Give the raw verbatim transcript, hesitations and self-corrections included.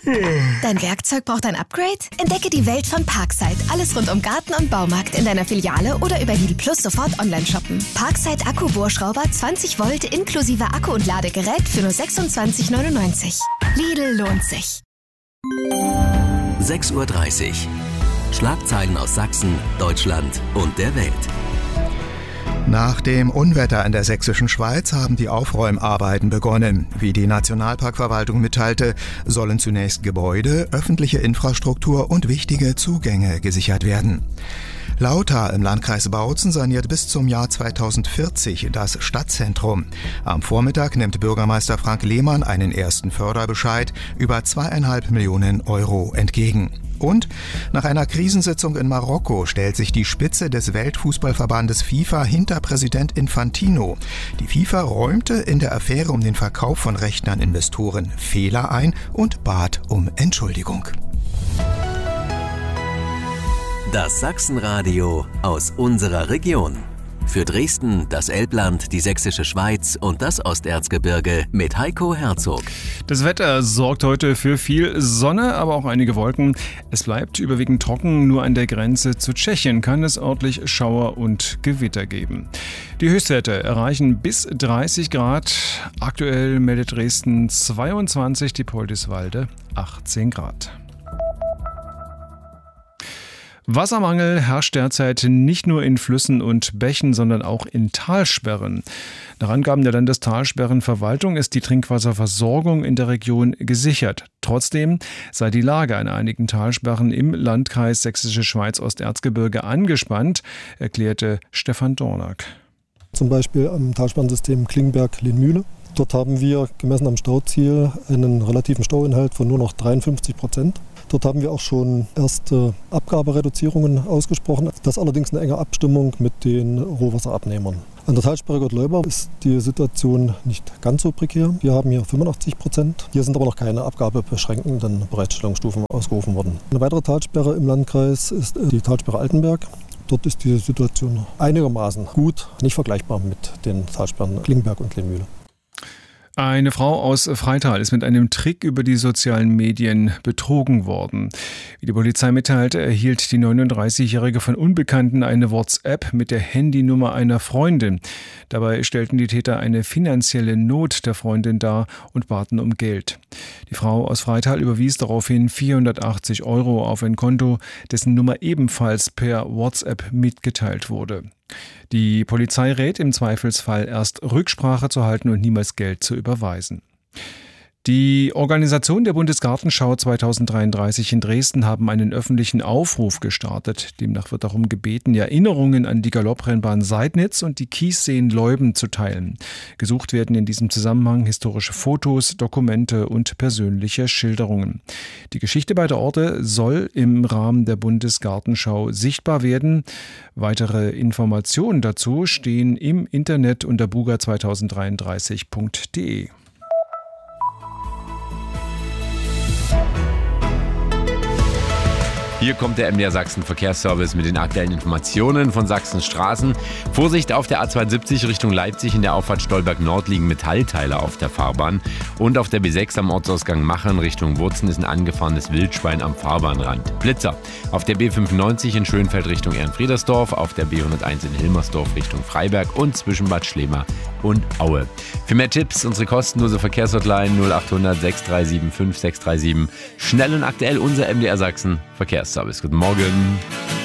Dein Werkzeug braucht ein Upgrade? Entdecke die Welt von Parkside. Alles rund um Garten und Baumarkt in deiner Filiale oder über Lidl Plus sofort online shoppen. Parkside Akkubohrschrauber zwanzig Volt inklusive Akku und Ladegerät für nur sechsundzwanzig neunundneunzig. Lidl lohnt sich. sechs Uhr dreißig. Schlagzeilen aus Sachsen, Deutschland und der Welt. Nach dem Unwetter in der sächsischen Schweiz haben die Aufräumarbeiten begonnen. Wie die Nationalparkverwaltung mitteilte, sollen zunächst Gebäude, öffentliche Infrastruktur und wichtige Zugänge gesichert werden. Lauter im Landkreis Bautzen saniert bis zum Jahr zweitausendvierzig das Stadtzentrum. Am Vormittag nimmt Bürgermeister Frank Lehmann einen ersten Förderbescheid über zweieinhalb Millionen Euro entgegen. Und nach einer Krisensitzung in Marokko stellt sich die Spitze des Weltfußballverbandes FIFA hinter Präsident Infantino. Die FIFA räumte in der Affäre um den Verkauf von Rechten an Investoren Fehler ein und bat um Entschuldigung. Das Sachsenradio aus unserer Region. Für Dresden, das Elbland, die sächsische Schweiz und das Osterzgebirge mit Heiko Herzog. Das Wetter sorgt heute für viel Sonne, aber auch einige Wolken. Es bleibt überwiegend trocken, nur an der Grenze zu Tschechien kann es örtlich Schauer und Gewitter geben. Die Höchstwerte erreichen bis dreißig Grad. Aktuell meldet Dresden zweiundzwanzig, die Poldiswalde achtzehn Grad. Wassermangel herrscht derzeit nicht nur in Flüssen und Bächen, sondern auch in Talsperren. Nach Angaben der Landestalsperrenverwaltung ist die Trinkwasserversorgung in der Region gesichert. Trotzdem sei die Lage an einigen Talsperren im Landkreis Sächsische Schweiz-Osterzgebirge angespannt, erklärte Stefan Dornack. Zum Beispiel am Talsperrensystem Klingberg-Lehnmühle. Dort haben wir gemessen am Stauziel einen relativen Stauinhalt von nur noch dreiundfünfzig Prozent. Dort haben wir auch schon erste Abgabereduzierungen ausgesprochen. Das ist allerdings eine enge Abstimmung mit den Rohwasserabnehmern. An der Talsperre Gottleuba ist die Situation nicht ganz so prekär. Wir haben hier fünfundachtzig Prozent. Hier sind aber noch keine abgabebeschränkenden Bereitstellungsstufen ausgerufen worden. Eine weitere Talsperre im Landkreis ist die Talsperre Altenberg. Dort ist die Situation einigermaßen gut, nicht vergleichbar mit den Talsperren Klingberg und Lehnmühle. Eine Frau aus Freital ist mit einem Trick über die sozialen Medien betrogen worden. Wie die Polizei mitteilte, erhielt die neununddreißigjährige von Unbekannten eine WhatsApp mit der Handynummer einer Freundin. Dabei stellten die Täter eine finanzielle Not der Freundin dar und baten um Geld. Die Frau aus Freital überwies daraufhin vierhundertachtzig Euro auf ein Konto, dessen Nummer ebenfalls per WhatsApp mitgeteilt wurde. Die Polizei rät im Zweifelsfall erst Rücksprache zu halten und niemals Geld zu überweisen. Die Organisation der Bundesgartenschau zweitausenddreiunddreißig in Dresden haben einen öffentlichen Aufruf gestartet. Demnach wird darum gebeten, Erinnerungen an die Galopprennbahn Seidnitz und die Kiesseen Leuben zu teilen. Gesucht werden in diesem Zusammenhang historische Fotos, Dokumente und persönliche Schilderungen. Die Geschichte beider Orte soll im Rahmen der Bundesgartenschau sichtbar werden. Weitere Informationen dazu stehen im Internet unter buga zweitausenddreiunddreißig punkt de. Hier kommt der M D R Sachsen Verkehrsservice mit den aktuellen Informationen von Sachsens Straßen. Vorsicht auf der A zweiundsiebzig Richtung Leipzig, in der Auffahrt Stolberg Nord liegen Metallteile auf der Fahrbahn. Und auf der B sechs am Ortsausgang Machen Richtung Wurzen ist ein angefahrenes Wildschwein am Fahrbahnrand. Blitzer auf der B fünfundneunzig in Schönfeld Richtung Ehrenfriedersdorf, auf der B hunderteins in Hilmersdorf Richtung Freiberg und zwischen Bad Schlema und Aue. Für mehr Tipps unsere kostenlose Verkehrshotline null achthundert sechs drei sieben fünf sechs drei sieben. Schnell und aktuell unser M D R Sachsen Verkehrsservice. Guten Morgen.